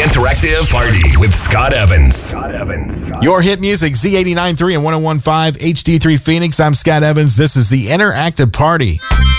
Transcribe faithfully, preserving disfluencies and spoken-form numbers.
Interactive Party with Scott Evans. Scott Evans. Your hit music, Z eighty-nine point three and one oh one point five H D three Phoenix. I'm Scott Evans. This is the Interactive Party.